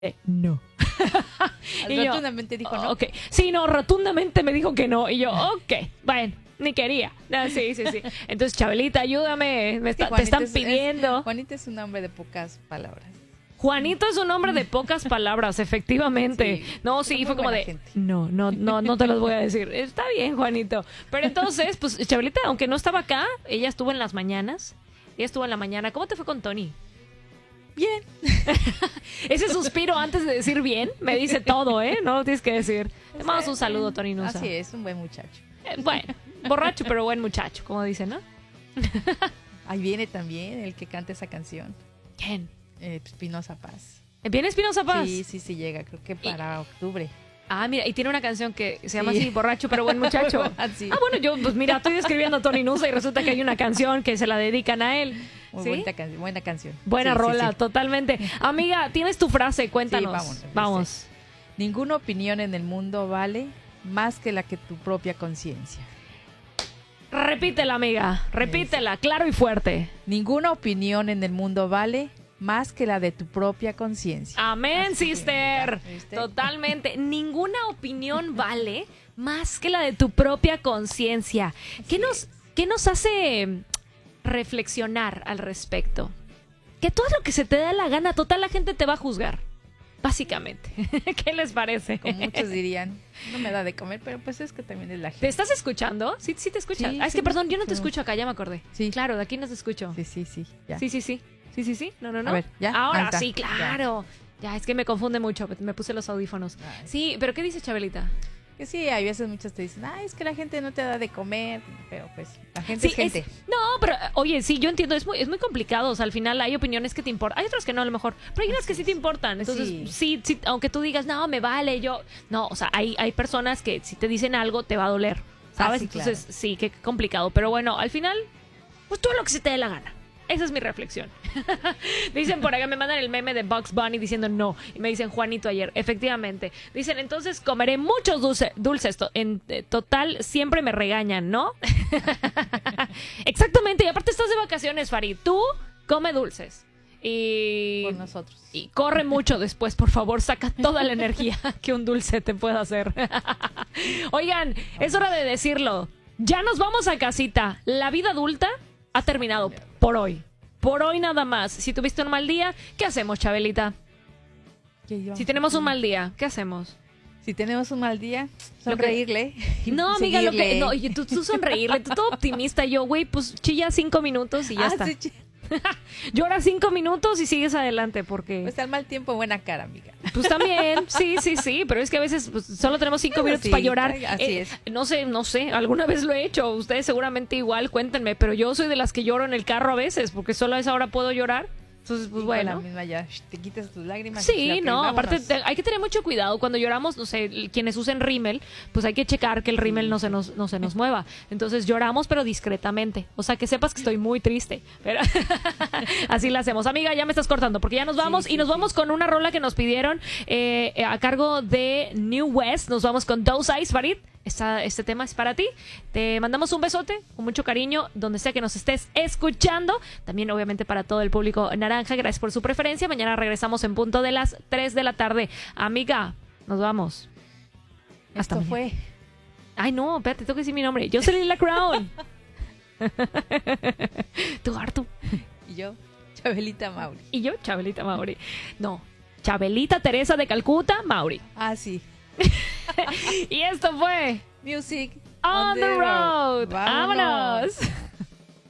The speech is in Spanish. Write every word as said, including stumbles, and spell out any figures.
Eh, no. Y rotundamente yo, dijo no. Ok. Sí, no, rotundamente me dijo que no. Y yo, ok, bueno, ni quería. No, sí, sí, sí. Entonces, Chabelita, ayúdame. Me está, te están es, pidiendo. Es, Juanito es un hombre de pocas palabras. Juanito es un hombre de pocas palabras, efectivamente. Sí, no, sí, fue como de, gente. no, no, no, no te los voy a decir. Está bien, Juanito. Pero entonces, pues, Chabelita, aunque no estaba acá, ella estuvo en las mañanas. Ella estuvo en la mañana. ¿Cómo te fue con Tony? Bien. Ese suspiro antes de decir bien me dice todo, ¿eh? No lo tienes que decir. Te mando un saludo, Tony Nusa. Así es, un buen muchacho. Eh, bueno, borracho pero buen muchacho, como dicen, ¿no? Ahí viene también el que canta esa canción. ¿Quién? Eh, Espinosa Paz. ¿Viene Espinosa Paz? Sí, sí, sí llega, creo que para y... octubre. Ah, mira, y tiene una canción que se llama sí. así, borracho pero buen muchacho. Sí. Ah, bueno, yo, pues mira, estoy describiendo a Tony Nusa y resulta que hay una canción que se la dedican a él. Muy ¿sí? buena, can buena canción. Buena sí, rola, sí, sí. totalmente. Amiga, tienes tu frase, cuéntanos. Sí, vamos. Vamos. Dice, ninguna opinión en el mundo vale más que la que tu propia conciencia. Repítela, amiga, repítela, claro y fuerte. Ninguna opinión en el mundo vale más que la de tu propia conciencia. Amén, Así sister. Que, Totalmente. Ninguna opinión vale más que la de tu propia conciencia. ¿Qué nos, ¿Qué nos hace reflexionar al respecto? Que todo lo que se te dé la gana, total la gente te va a juzgar. Básicamente. ¿Qué les parece? Como muchos dirían, no me da de comer, pero pues es que también es la gente. ¿Te estás escuchando? Sí, sí te escuchas. Sí, ah, es sí, que perdón, yo no te sí. escucho acá, ya me acordé. Sí. Claro, de aquí no te escucho. Sí, sí, sí. Ya. Sí, sí, sí. Sí, sí, sí. No, no, no. A ver, ¿ya? Ahora Alta. sí, claro. Ya. ya, es que me confunde mucho. Me puse los audífonos. Ay. Sí, pero ¿qué dice Chabelita? Que sí, hay veces muchos te dicen, ay, es que la gente no te da de comer, pero pues la gente sí, es gente. Es, no, pero oye, sí, yo entiendo, es muy, es muy complicado. O sea, al final hay opiniones que te importan. Hay otras que no, a lo mejor, pero hay unas que sí te importan. Entonces, sí, sí, sí aunque tú digas, no, me vale, yo... No, o sea, hay, hay personas que si te dicen algo, te va a doler, ¿sabes? Ah, sí, Entonces, claro. sí, qué complicado. Pero bueno, al final, pues todo lo que se te dé la gana. Esa es mi reflexión. Dicen por acá, me mandan el meme de Bugs Bunny diciendo no. Y me dicen Juanito ayer. Efectivamente. Dicen, entonces comeré muchos dulce, dulces. To en eh, total, siempre me regañan, ¿no? Exactamente. Y aparte estás de vacaciones, Farid. Tú come dulces. Y... Por nosotros. Y corre mucho después, por favor. Saca toda la energía que un dulce te pueda hacer. Oigan, es hora de decirlo. Ya nos vamos a casita. La vida adulta ha terminado por hoy. Por hoy nada más. Si tuviste un mal día, ¿qué hacemos, Chabelita? Si tenemos un mal día, ¿qué hacemos? Si tenemos un mal día, sonreírle. No, amiga, lo que, no, oye, tú, tú sonreírle, tú todo optimista. Yo, güey, pues chilla cinco minutos y ya ah, está. Sí, llora cinco minutos y sigues adelante porque... Pues al mal tiempo, buena cara, amiga. Pues también, sí, sí, sí, pero es que a veces pues, solo tenemos cinco minutos sí, para llorar. Así eh, es. No sé, no sé, alguna vez lo he hecho, ustedes seguramente igual, cuéntenme, pero yo soy de las que lloro en el carro a veces, porque solo a esa hora puedo llorar. Entonces, pues y bueno. La misma ya te quitas tus lágrimas. Sí, no, aparte te, hay que tener mucho cuidado cuando lloramos, no sé, quienes usen rímel, pues hay que checar que el rímel sí. no se nos no se nos mueva. Entonces lloramos pero discretamente. O sea, que sepas que estoy muy triste. Pero así la hacemos. Amiga, ya me estás cortando porque ya nos vamos sí, y nos sí, vamos sí. con una rola que nos pidieron eh, a cargo de New West. Nos vamos con Those Eyes, Farid. Esta, este tema es para ti. Te mandamos un besote con mucho cariño donde sea que nos estés escuchando. También obviamente para todo el público naranja. Gracias por su preferencia. Mañana regresamos en punto de las tres de la tarde. Amiga, nos vamos. Hasta Esto fue. Ay, no, espérate, tengo que decir mi nombre. Yo soy Lila Crown. Tú, Artu. Y yo, Chabelita Mauri. Y yo, Chabelita Mauri. No, Chabelita Teresa de Calcuta Mauri. Ah, sí. Y esto fue Music on, on the, the road. road. Vámonos. Vámonos.